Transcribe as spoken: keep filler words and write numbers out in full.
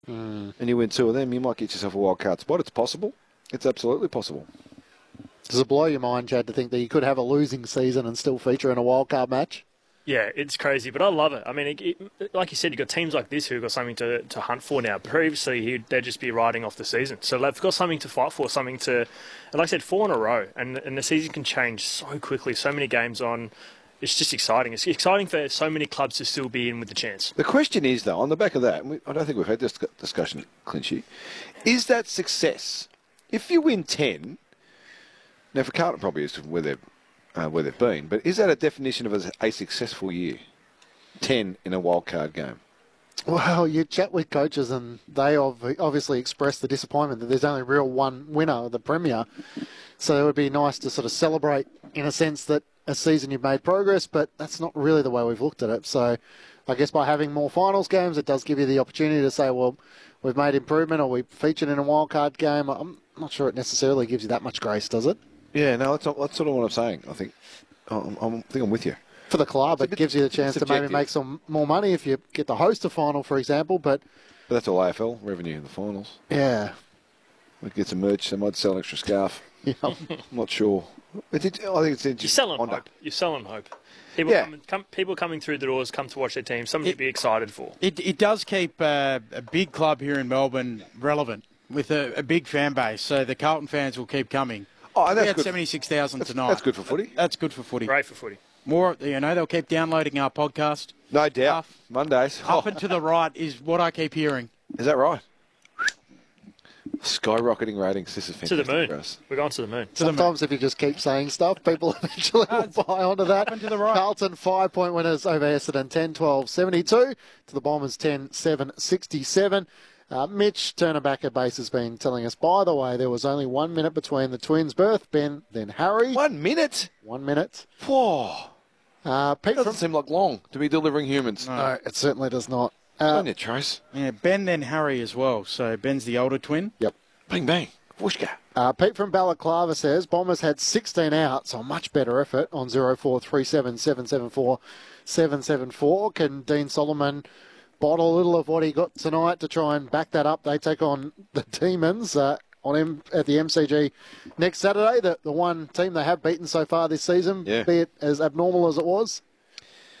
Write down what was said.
mm. and you win two of them, you might get yourself a wild card spot. It's possible. It's absolutely possible. Does it blow your mind, Chad, to think that you could have a losing season and still feature in a wild card match? Yeah, it's crazy, but I love it. I mean, it, it, like you said, you've got teams like this who've got something to, to hunt for now. Previously, they'd just be riding off the season. So they've got something to fight for, something to... And like I said, four in a row. And, and the season can change so quickly, so many games on. It's just exciting. It's exciting for so many clubs to still be in with the chance. The question is, though, on the back of that, and we, I don't think we've had this discussion, Clinchy, is that success? If you win ten... Now, for Carlton, probably is where they've, uh, where they've been, but is that a definition of a, a successful year? ten in a wild card game. Well, you chat with coaches and they obviously express the disappointment that there's only real one winner of the Premier. So it would be nice to sort of celebrate in a sense that a season you've made progress, but that's not really the way we've looked at it. So I guess by having more finals games, it does give you the opportunity to say, well, we've made improvement or we featured in a wild card game. I'm not sure it necessarily gives you that much grace, does it? Yeah, no, that's, that's sort of what I'm saying. I think, I'm, I'm, I think I'm with you. For the club, it bit, gives you the chance to maybe make some more money if you get to host a final, for example. But, but that's all A F L revenue in the finals. Yeah. We get some merch. They might sell an extra scarf. Yeah. I'm not sure. It, it, I think it's interesting. You're selling Honda. hope. You're selling hope. People, yeah. coming, come, people coming through the doors come to watch their team. Something it, to be excited for. It, it does keep uh, a big club here in Melbourne relevant with a, a big fan base. So the Carlton fans will keep coming. Oh, and that's we had good. seventy-six thousand tonight. That's good for footy. That's good for footy. Great for footy. More, you know, they'll keep downloading our podcast. No doubt. Up, Mondays. Up oh. and to the right is what I keep hearing. Is that right? Skyrocketing ratings. This is fantastic to the moon. for us. We're going to the moon. To Sometimes the moon. If you just keep saying stuff, people eventually will buy onto that. Up and to the right. Carlton, five-point winners over Essendon, ten twelve seventy-two. To the Bombers, ten seven sixty-seven. Uh, Mitch, Turner back at base, has been telling us, by the way, there was only one minute between the twins' birth, Ben, then Harry. One minute? One minute. Whoa. Uh, Pete doesn't from... seem like long to be delivering humans. No, no it certainly does not. Uh, on your Trace. Yeah, Ben, then Harry as well. So Ben's the older twin. Yep. Bang, bang. Whooshka. Uh, Pete from Balaclava says, Bombers had sixteen outs, so a much better effort on zero four three seven seven seven four seven seven four. Can Dean Solomon bottle a little of what he got tonight to try and back that up? They take on the Demons uh, on M- at the M C G next Saturday, the, the one team they have beaten so far this season, yeah. be it as abnormal as it was.